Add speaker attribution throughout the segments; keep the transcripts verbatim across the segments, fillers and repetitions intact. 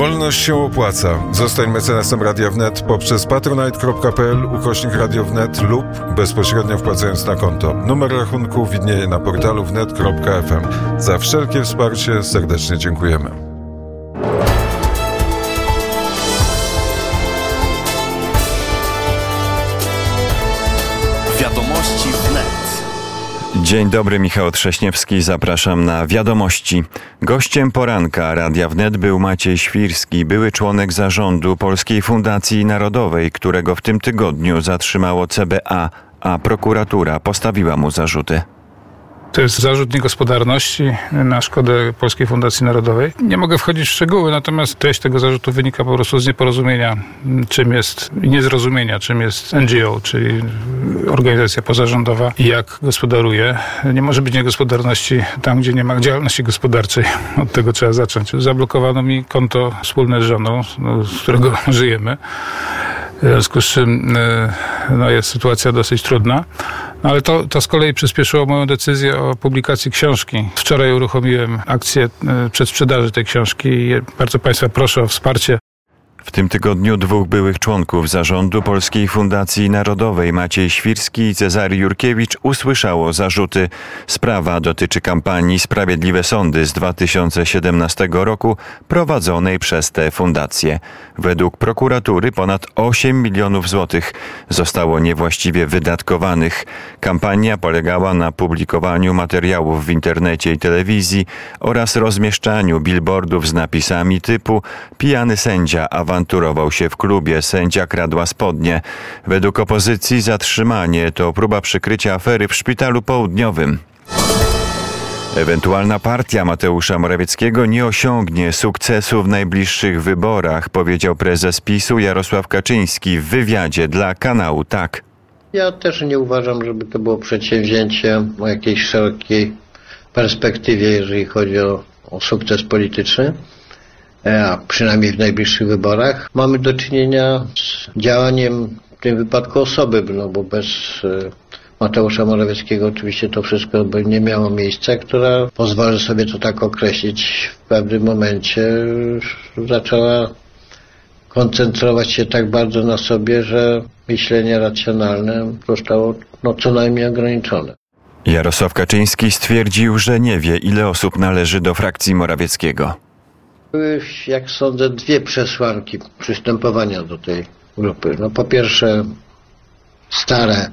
Speaker 1: Wolność się opłaca. Zostań mecenasem Radia Wnet poprzez patronite.pl ukośnik Radio Wnet lub bezpośrednio wpłacając na konto. Numer rachunku widnieje na portalu wnet kropka f m. Za wszelkie wsparcie serdecznie dziękujemy.
Speaker 2: Wiadomości wnet.
Speaker 3: Dzień dobry, Michał Trześniewski, zapraszam na Wiadomości. Gościem poranka Radia Wnet był Maciej Świrski, były członek zarządu Polskiej Fundacji Narodowej, którego w tym tygodniu zatrzymało C B A, a prokuratura postawiła mu zarzuty.
Speaker 4: To jest zarzut niegospodarności na szkodę Polskiej Fundacji Narodowej. Nie mogę wchodzić w szczegóły, natomiast treść tego zarzutu wynika po prostu z nieporozumienia, czym jest, i niezrozumienia, czym jest N G O, czyli organizacja pozarządowa i jak gospodaruje. Nie może być niegospodarności tam, gdzie nie ma działalności gospodarczej. Od tego trzeba zacząć. Zablokowano mi konto wspólne z żoną, z którego żyjemy. W związku z czym no, jest sytuacja dosyć trudna. No, ale to, to z kolei przyspieszyło moją decyzję o publikacji książki. Wczoraj uruchomiłem akcję przedsprzedaży tej książki i bardzo Państwa proszę o wsparcie.
Speaker 3: W tym tygodniu dwóch byłych członków zarządu Polskiej Fundacji Narodowej, Maciej Świrski i Cezary Jurkiewicz, usłyszało zarzuty. Sprawa dotyczy kampanii Sprawiedliwe Sądy z dwa tysiące siedemnastego roku prowadzonej przez tę fundację. Według prokuratury ponad osiem milionów złotych zostało niewłaściwie wydatkowanych. Kampania polegała na publikowaniu materiałów w internecie i telewizji oraz rozmieszczaniu billboardów z napisami typu „Pijany sędzia awanturował się w klubie, sędzia kradła spodnie”. Według opozycji zatrzymanie to próba przykrycia afery w Szpitalu Południowym. Ewentualna partia Mateusza Morawieckiego nie osiągnie sukcesu w najbliższych wyborach, powiedział prezes PiSu Jarosław Kaczyński w wywiadzie dla kanału Tak.
Speaker 5: Ja też nie uważam, żeby to było przedsięwzięcie o jakiejś szerokiej perspektywie, jeżeli chodzi o, o sukces polityczny, a przynajmniej w najbliższych wyborach. Mamy do czynienia z działaniem w tym wypadku osoby, no bo bez Mateusza Morawieckiego oczywiście to wszystko by nie miało miejsca, która, pozwolę sobie to tak określić, w pewnym momencie zaczęła koncentrować się tak bardzo na sobie, że myślenie racjonalne zostało no, co najmniej ograniczone.
Speaker 3: Jarosław Kaczyński stwierdził, że nie wie, ile osób należy do frakcji Morawieckiego.
Speaker 5: Były, jak sądzę, dwie przesłanki przystępowania do tej grupy. No, po pierwsze, stare,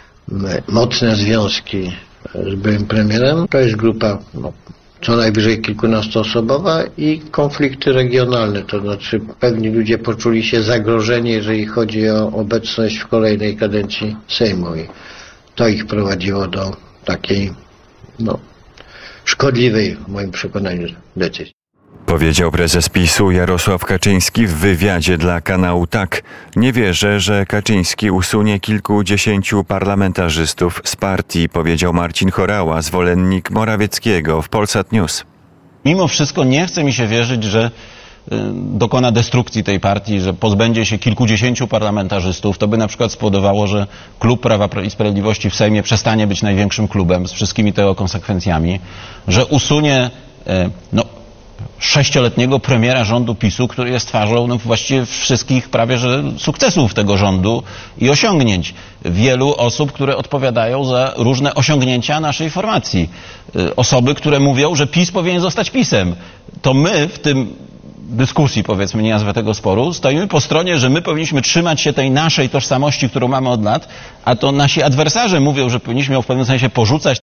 Speaker 5: mocne związki z byłym premierem. To jest grupa no, co najwyżej kilkunastoosobowa i konflikty regionalne. To znaczy pewni ludzie poczuli się zagrożeni, jeżeli chodzi o obecność w kolejnej kadencji Sejmu. I to ich prowadziło do takiej no, szkodliwej, w moim przekonaniu, decyzji.
Speaker 3: Powiedział prezes PiSu Jarosław Kaczyński w wywiadzie dla kanału Tak. Nie wierzę, że Kaczyński usunie kilkudziesięciu parlamentarzystów z partii, powiedział Marcin Horała, zwolennik Morawieckiego w Polsat News.
Speaker 6: Mimo wszystko nie chce mi się wierzyć, że y, dokona destrukcji tej partii, że pozbędzie się kilkudziesięciu parlamentarzystów. To by na przykład spowodowało, że klub Prawa i Sprawiedliwości w Sejmie przestanie być największym klubem z wszystkimi tego konsekwencjami, że usunie y, no, sześcioletniego premiera rządu PiSu, który jest twarzą no, właściwie wszystkich prawie że sukcesów tego rządu i osiągnięć wielu osób, które odpowiadają za różne osiągnięcia naszej formacji. Osoby, które mówią, że PiS powinien zostać PiS-em. To my w tym dyskusji, powiedzmy, nie nazwę tego sporu, stoimy po stronie, że my powinniśmy trzymać się tej naszej tożsamości, którą mamy od lat, a to nasi adwersarze mówią, że powinniśmy ją w pewnym sensie porzucać.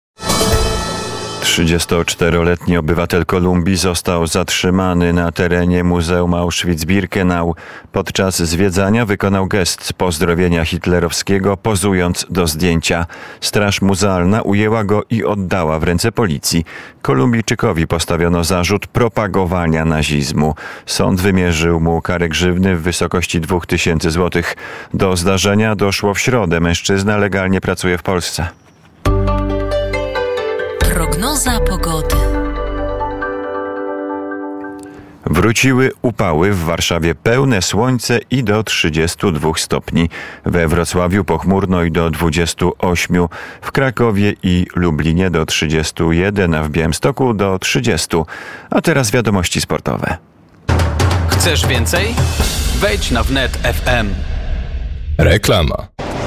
Speaker 3: trzydziestoczteroletni obywatel Kolumbii został zatrzymany na terenie Muzeum Auschwitz-Birkenau. Podczas zwiedzania wykonał gest pozdrowienia hitlerowskiego, pozując do zdjęcia. Straż muzealna ujęła go i oddała w ręce policji. Kolumbijczykowi postawiono zarzut propagowania nazizmu. Sąd wymierzył mu karę grzywny w wysokości dwóch tysięcy złotych. Do zdarzenia doszło w środę. Mężczyzna legalnie pracuje w Polsce.
Speaker 2: Prognoza pogody.
Speaker 3: Wróciły upały, w Warszawie pełne słońce i do trzydziestu dwóch stopni. We Wrocławiu pochmurno i do dwudziestu ośmiu. W Krakowie i Lublinie do trzydziestu jeden, a w Białymstoku do trzydziestu. A teraz wiadomości sportowe.
Speaker 7: Chcesz więcej? Wejdź na wnet kropka ef em.
Speaker 8: Reklama.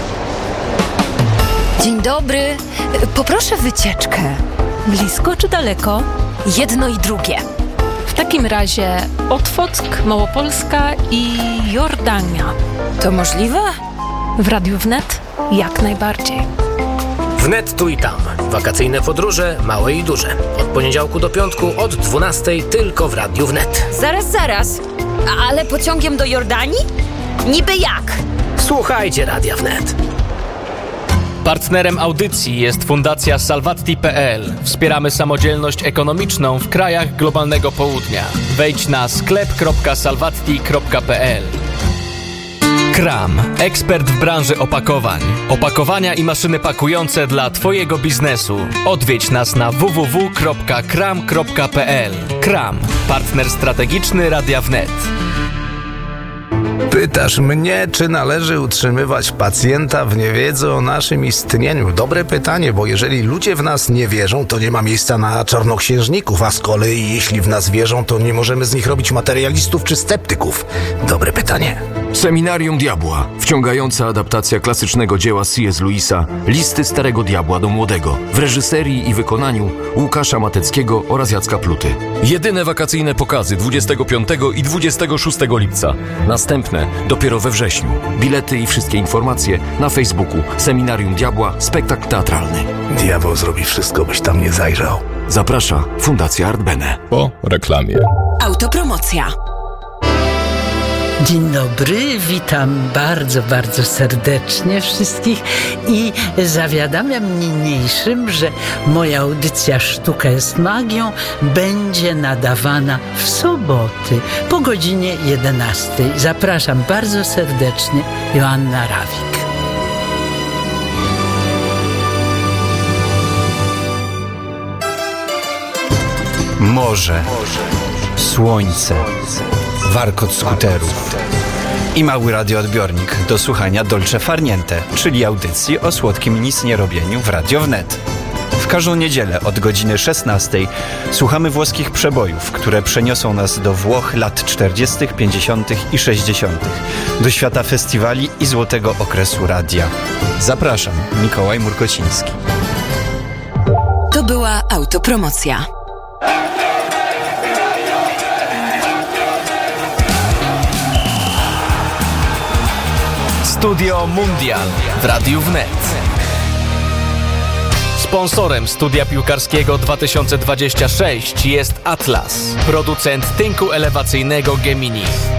Speaker 9: Dzień dobry. Poproszę wycieczkę.
Speaker 2: Blisko czy daleko?
Speaker 9: Jedno i drugie.
Speaker 2: W takim razie Otwock, Małopolska i Jordania.
Speaker 9: To możliwe?
Speaker 2: W Radiu Wnet jak najbardziej.
Speaker 10: Wnet tu i tam. Wakacyjne podróże, małe i duże. Od poniedziałku do piątku od dwunastej tylko w Radiu Wnet.
Speaker 9: Zaraz, zaraz. Ale pociągiem do Jordanii? Niby jak?
Speaker 10: Słuchajcie Radia Wnet. Partnerem audycji jest Fundacja Salvatti kropka pe el. Wspieramy samodzielność ekonomiczną w krajach globalnego południa. Wejdź na sklep kropka salvatti kropka pe el. Kram. Ekspert w branży opakowań. Opakowania i maszyny pakujące dla Twojego biznesu. Odwiedź nas na w w w kropka kram kropka pe el. Kram. Partner strategiczny Radia Wnet.
Speaker 11: Pytasz mnie, czy należy utrzymywać pacjenta w niewiedzy o naszym istnieniu? Dobre pytanie, bo jeżeli ludzie w nas nie wierzą, to nie ma miejsca na czarnoksiężników, a z kolei jeśli w nas wierzą, to nie możemy z nich robić materialistów czy sceptyków. Dobre pytanie.
Speaker 8: Seminarium Diabła. Wciągająca adaptacja klasycznego dzieła C S. Lewisa Listy Starego Diabła do Młodego w reżyserii i wykonaniu Łukasza Mateckiego oraz Jacka Pluty. Jedyne wakacyjne pokazy dwudziestego piątego i dwudziestego szóstego lipca. Następne dopiero we wrześniu. Bilety i wszystkie informacje na Facebooku Seminarium Diabła Spektakl Teatralny.
Speaker 11: Diabeł zrobi wszystko, byś tam nie zajrzał.
Speaker 8: Zaprasza Fundacja Art Bene.
Speaker 12: Po reklamie.
Speaker 2: Autopromocja.
Speaker 13: Dzień dobry, witam bardzo, bardzo serdecznie wszystkich i zawiadamiam niniejszym, że moja audycja Sztuka jest magią będzie nadawana w soboty po godzinie jedenastej. Zapraszam bardzo serdecznie, Joanna Rawik.
Speaker 14: Morze, słońce, warkot skuterów i mały radioodbiornik do słuchania Dolce Far Niente, czyli audycji o słodkim nicnierobieniu w Radio Wnet. W każdą niedzielę od godziny szesnastej słuchamy włoskich przebojów, które przeniosą nas do Włoch lat czterdziestych, pięćdziesiątych i sześćdziesiątych, do świata festiwali i złotego okresu radia. Zapraszam, Mikołaj Murkociński.
Speaker 2: To była autopromocja.
Speaker 10: Studio Mundial w Radiu Wnet. Sponsorem studia piłkarskiego dwa tysiące dwudziestego szóstego jest Atlas, producent tynku elewacyjnego Gemini.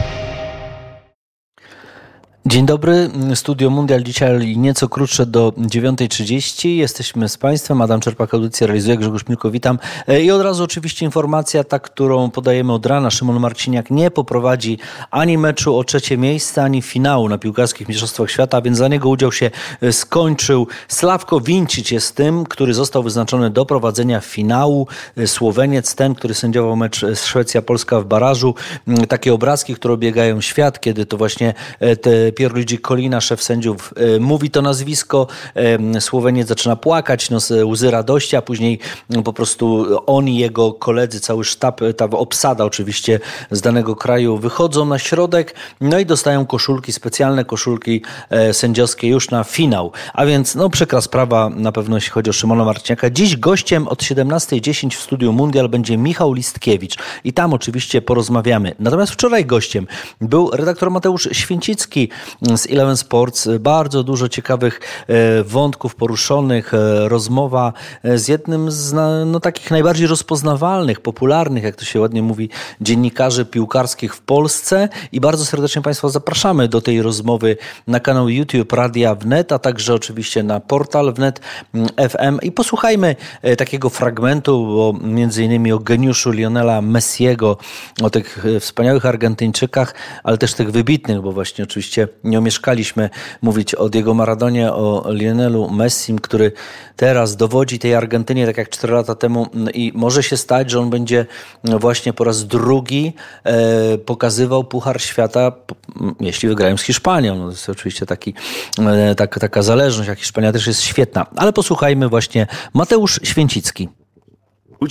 Speaker 15: Dzień dobry, Studio Mundial dzisiaj nieco krótsze do dziewiątej trzydzieści. Jesteśmy z Państwem, Adam Czerpak, audycję realizuje, Grzegorz Milko, witam. I od razu oczywiście informacja, ta, którą podajemy od rana. Szymon Marciniak nie poprowadzi ani meczu o trzecie miejsce, ani finału na piłkarskich mistrzostwach świata, więc za niego udział się skończył. Sławko Vincic jest tym, który został wyznaczony do prowadzenia finału. Słoweniec, ten, który sędziował mecz Szwecja-Polska w barażu. Takie obrazki, które obiegają świat, kiedy to właśnie te Pierluigi Collina, szef sędziów, mówi to nazwisko, Słoweniec zaczyna płakać, no, łzy radości, a później po prostu on i jego koledzy, cały sztab, ta obsada oczywiście z danego kraju wychodzą na środek, no i dostają koszulki, specjalne koszulki sędziowskie już na finał. A więc no przykra sprawa na pewno, jeśli chodzi o Szymona Marciniaka. Dziś gościem od siedemnastej dziesięć w Studiu Mundial będzie Michał Listkiewicz i tam oczywiście porozmawiamy. Natomiast wczoraj gościem był redaktor Mateusz Święcicki z Eleven Sports. Bardzo dużo ciekawych wątków poruszonych. Rozmowa z jednym z no, takich najbardziej rozpoznawalnych, popularnych, jak to się ładnie mówi, dziennikarzy piłkarskich w Polsce i bardzo serdecznie Państwa zapraszamy do tej rozmowy na kanał YouTube Radia Wnet, a także oczywiście na portal wnet kropka ef em i posłuchajmy takiego fragmentu, bo między innymi o geniuszu Lionela Messiego, o tych wspaniałych Argentyńczykach, ale też tych wybitnych, bo właśnie oczywiście nie omieszkaliśmy mówić o Diego Maradonie, o Lionelu Messim, który teraz dowodzi tej Argentynie, tak jak cztery lata temu, i może się stać, że on będzie właśnie po raz drugi e, pokazywał Puchar Świata, jeśli wygrają z Hiszpanią. No to jest oczywiście taki, e, tak, taka zależność, a Hiszpania też jest świetna. Ale posłuchajmy właśnie Mateusz Święcicki.
Speaker 16: Ludzie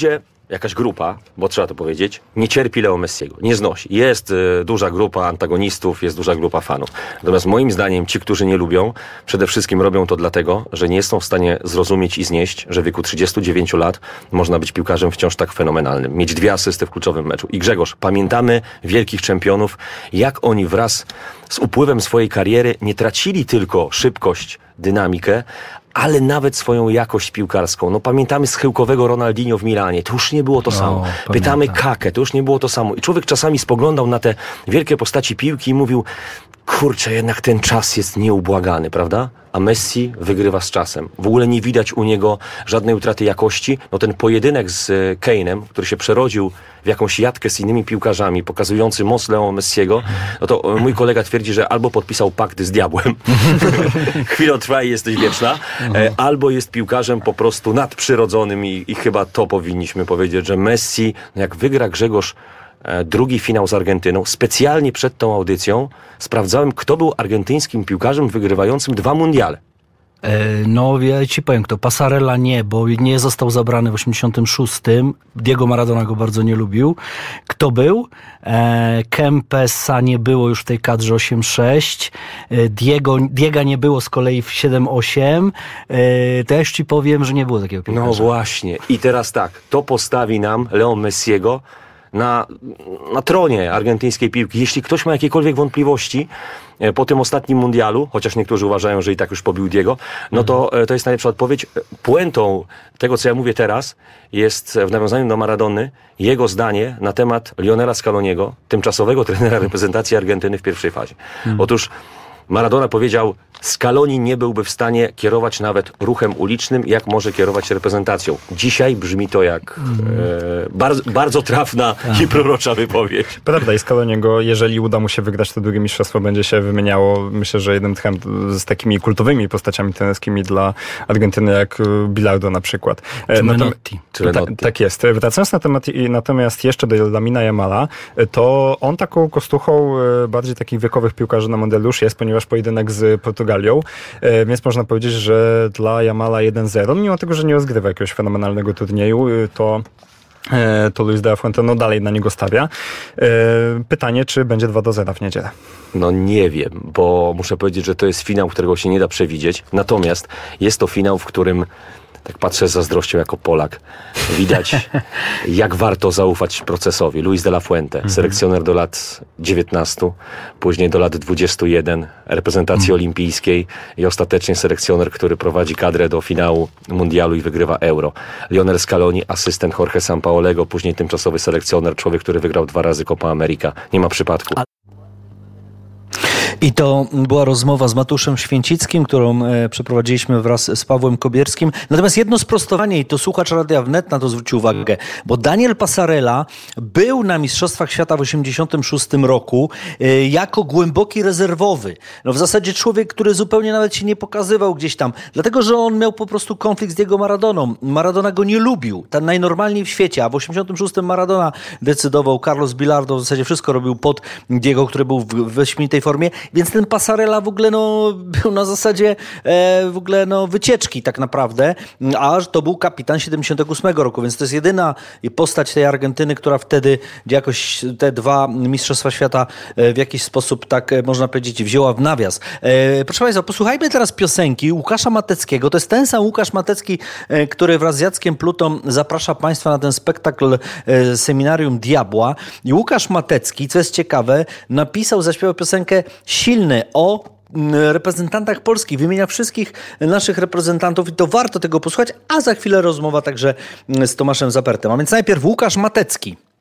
Speaker 12: jakaś grupa, bo trzeba to powiedzieć, nie cierpi Leo Messiego, nie znosi. Jest y, duża grupa antagonistów, jest duża grupa fanów. Natomiast moim zdaniem ci, którzy nie lubią, przede wszystkim robią to dlatego, że nie są w stanie zrozumieć i znieść, że w wieku trzydziestu dziewięciu lat można być piłkarzem wciąż tak fenomenalnym. Mieć dwie asysty w kluczowym meczu. I Grzegorz, pamiętamy wielkich czempionów, jak oni wraz z upływem swojej kariery nie tracili tylko szybkość, dynamikę, ale nawet swoją jakość piłkarską. No pamiętamy schyłkowego Ronaldinho w Milanie, to już nie było to no, samo. Pamiętam. Pytamy Kakę, to już nie było to samo. I człowiek czasami spoglądał na te wielkie postaci piłki i mówił, kurczę, jednak ten czas jest nieubłagany, prawda? A Messi wygrywa z czasem. W ogóle nie widać u niego żadnej utraty jakości. No ten pojedynek z Kane'em, który się przerodził w jakąś jatkę z innymi piłkarzami, pokazujący moc Leo Messiego, no to mój kolega twierdzi, że albo podpisał pakt z diabłem, chwilę trwa i jesteś wieczna, albo jest piłkarzem po prostu nadprzyrodzonym i, i chyba to powinniśmy powiedzieć, że Messi, no jak wygra Grzegorz drugi finał z Argentyną, specjalnie przed tą audycją sprawdzałem, kto był argentyńskim piłkarzem wygrywającym dwa mundiale.
Speaker 15: No, ja ci powiem kto. Passarella nie, bo nie został zabrany w osiemdziesiątym szóstym. Diego Maradona go bardzo nie lubił. Kto był? E, Kempesa nie było już w tej kadrze osiem sześć. E, Diego, Diega nie było z kolei w siedem osiem. E, też ci powiem, że nie było takiego piłkarza.
Speaker 12: No właśnie. I teraz tak, to postawi nam Leo Messiego na, na tronie argentyńskiej piłki. Jeśli ktoś ma jakiekolwiek wątpliwości po tym ostatnim mundialu, chociaż niektórzy uważają, że i tak już pobił Diego, no to to jest najlepsza odpowiedź. Puentą tego, co ja mówię teraz, jest w nawiązaniu do Maradony jego zdanie na temat Lionela Scaloniego, tymczasowego trenera reprezentacji Argentyny w pierwszej fazie. Hmm. Otóż Maradona powiedział, Scaloni nie byłby w stanie kierować nawet ruchem ulicznym, jak może kierować reprezentacją. Dzisiaj brzmi to jak mm. e, bardzo, bardzo trafna tak. i prorocza wypowiedź.
Speaker 16: Prawda, i Scaloniego, jeżeli uda mu się wygrać to drugie mistrzostwo, będzie się wymieniało, myślę, że jednym tchem z takimi kultowymi postaciami trenerskimi dla Argentyny, jak Bilardo na przykład.
Speaker 15: Czy Menotti.
Speaker 16: Ta, tak jest. Wracając na temat, natomiast jeszcze do Lamina Yamala, to on taką kostuchą bardziej takich wiekowych piłkarzy na mundialu już jest, ponieważ pojedynek z Portugalią, więc można powiedzieć, że dla Yamala jeden zero, mimo tego, że nie rozgrywa jakiegoś fenomenalnego turnieju, to to Luis de la Fuente no dalej na niego stawia. Pytanie, czy będzie dwa do zera w niedzielę?
Speaker 12: No nie wiem, bo muszę powiedzieć, że to jest finał, którego się nie da przewidzieć. Natomiast jest to finał, w którym tak patrzę z zazdrością jako Polak. Widać, jak warto zaufać procesowi. Luis de la Fuente, mhm. selekcjoner do lat dziewiętnastu, później do lat dwudziestu jeden, reprezentacji mhm. olimpijskiej i ostatecznie selekcjoner, który prowadzi kadrę do finału mundialu i wygrywa Euro. Lionel Scaloni, asystent Jorge Sampaolego, później tymczasowy selekcjoner, człowiek, który wygrał dwa razy Copa America. Nie ma przypadku.
Speaker 15: I to była rozmowa z Matuszem Święcickim, którą e, przeprowadziliśmy wraz z Pawłem Kobierskim. Natomiast jedno sprostowanie, i to słuchacz Radia Wnet na to zwrócił uwagę, bo Daniel Passarella był na Mistrzostwach Świata w osiemdziesiątym szóstym roku e, jako głęboki rezerwowy. No w zasadzie człowiek, który zupełnie nawet się nie pokazywał gdzieś tam, dlatego, że on miał po prostu konflikt z Diego Maradoną. Maradona go nie lubił, tak najnormalniej w świecie, a w osiemdziesiątym szóstym Maradona decydował, Carlos Bilardo w zasadzie wszystko robił pod Diego, który był w wyśmienitej formie. Więc ten Passarella w ogóle no, był na zasadzie e, w ogóle no, wycieczki tak naprawdę, a to był kapitan siedemdziesiątego ósmego roku, więc to jest jedyna postać tej Argentyny, która wtedy jakoś te dwa Mistrzostwa Świata w jakiś sposób, tak można powiedzieć, wzięła w nawias. E, proszę Państwa, posłuchajmy teraz piosenki Łukasza Mateckiego. To jest ten sam Łukasz Matecki, e, który wraz z Jackiem Plutą zaprasza Państwa na ten spektakl e, Seminarium Diabła. I Łukasz Matecki, co jest ciekawe, napisał, zaśpiewał piosenkę Silny o reprezentantach Polski, wymienia wszystkich naszych reprezentantów i to warto tego posłuchać, a za chwilę rozmowa także z Tomaszem Zapertem. A więc najpierw Łukasz Matecki.